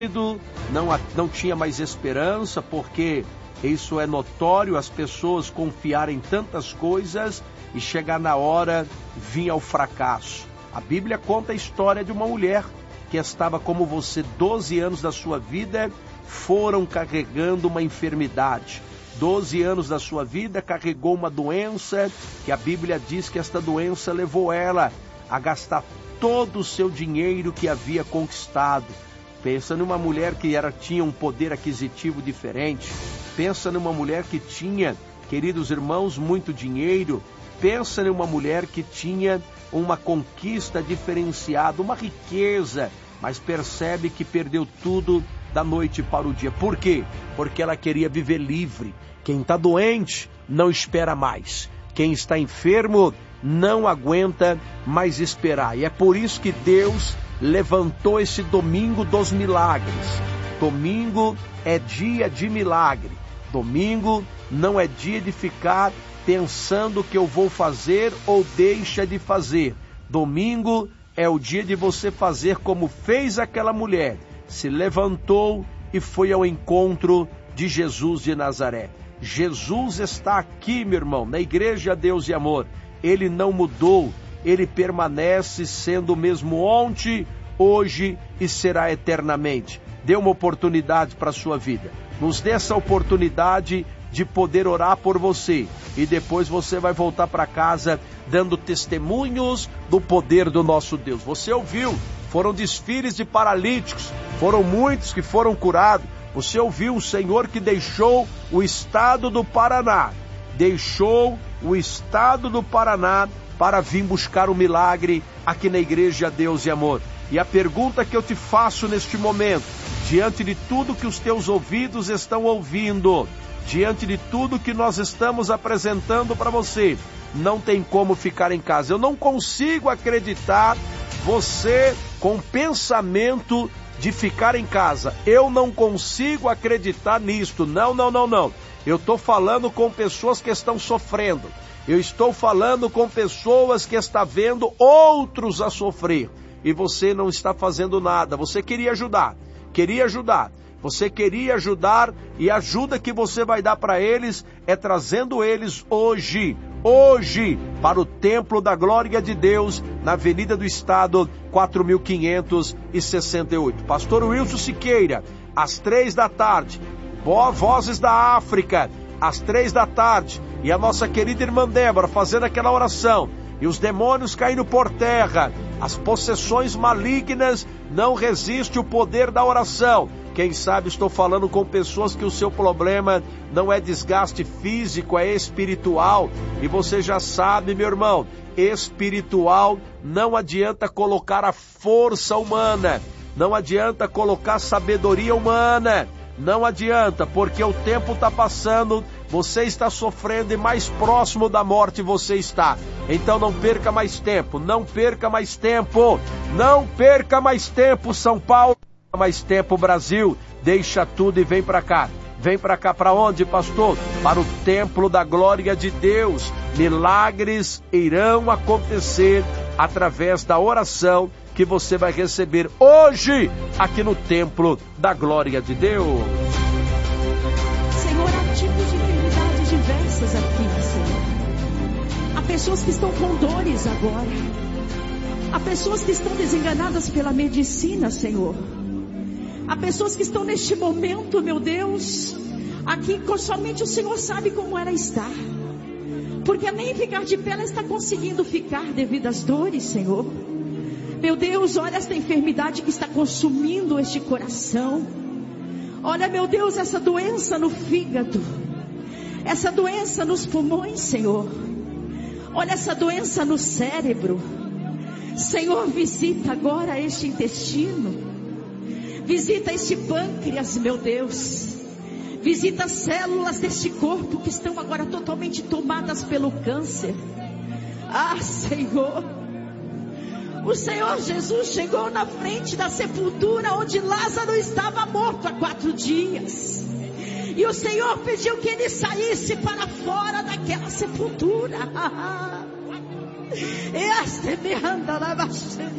não tinha mais esperança, porque isso é notório, as pessoas confiarem em tantas coisas e chegar na hora vinha o fracasso. A Bíblia conta a história de uma mulher que estava como você, 12 anos da sua vida foram carregando uma enfermidade. 12 anos da sua vida carregou uma doença, que a Bíblia diz que esta doença levou ela a gastar todo o seu dinheiro que havia conquistado. Pensa numa mulher que tinha um poder aquisitivo diferente. Pensa numa mulher que tinha, queridos irmãos, muito dinheiro. Pensa numa mulher que tinha uma conquista diferenciada, uma riqueza, mas percebe que perdeu tudo da noite para o dia. Por quê? Porque ela queria viver livre. Quem está doente não espera mais. Quem está enfermo não aguenta mais esperar. E é por isso que Deus levantou esse domingo dos milagres. Domingo é dia de milagre. Domingo não é dia de ficar pensando que eu vou fazer ou deixa de fazer. Domingo é o dia de você fazer como fez aquela mulher. Se levantou e foi ao encontro de Jesus de Nazaré. Jesus está aqui, meu irmão, na Igreja Deus e Amor. Ele não mudou, ele permanece sendo o mesmo ontem, hoje e será eternamente. Dê uma oportunidade para a sua vida. Nos dê essa oportunidade de poder orar por você. E depois você vai voltar para casa dando testemunhos do poder do nosso Deus. Você ouviu? Foram desfiles de paralíticos, foram muitos que foram curados. Você ouviu o Senhor que deixou o estado do Paraná. Deixou o estado do Paraná para vir buscar o milagre aqui na Igreja Deus e Amor. E a pergunta que eu te faço neste momento, diante de tudo que os teus ouvidos estão ouvindo, diante de tudo que nós estamos apresentando para você, não tem como ficar em casa. Eu não consigo acreditar você com pensamento de ficar em casa. Eu não consigo acreditar nisto. Não. Eu estou falando com pessoas que estão sofrendo. Eu estou falando com pessoas que estão vendo outros a sofrer. E você não está fazendo nada. Você queria ajudar. Você queria ajudar, e a ajuda que você vai dar para eles é trazendo eles hoje, para o Templo da Glória de Deus, na Avenida do Estado, 4568. Pastor Wilson Siqueira, às 15h, Vozes da África, às 15h, e a nossa querida irmã Débora fazendo aquela oração, e os demônios caindo por terra, as possessões malignas, não resiste o poder da oração. Quem sabe estou falando com pessoas que o seu problema não é desgaste físico, é espiritual. E você já sabe, meu irmão, espiritual não adianta colocar a força humana, não adianta colocar sabedoria humana, não adianta, porque o tempo está passando, você está sofrendo e mais próximo da morte você está. Então não perca mais tempo, São Paulo. Mais tempo, Brasil, deixa tudo e vem para cá. Vem para cá para onde, pastor? Para o Templo da Glória de Deus. Milagres irão acontecer através da oração que você vai receber hoje aqui no Templo da Glória de Deus. Senhor, há tipos de enfermidades diversas aqui, Senhor. Há pessoas que estão com dores agora. Há pessoas que estão desenganadas pela medicina, Senhor. Há pessoas que estão neste momento, meu Deus, aqui somente o Senhor sabe como ela está. Porque nem ficar de pé ela está conseguindo ficar devido às dores, Senhor. Meu Deus, olha esta enfermidade que está consumindo este coração. Olha, meu Deus, essa doença no fígado. Essa doença nos pulmões, Senhor. Olha essa doença no cérebro. Senhor, visita agora este intestino. Visita este pâncreas, meu Deus. Visita as células deste corpo que estão agora totalmente tomadas pelo câncer. Ah, Senhor. O Senhor Jesus chegou na frente da sepultura onde Lázaro estava morto há 4 dias. E o Senhor pediu que ele saísse para fora daquela sepultura.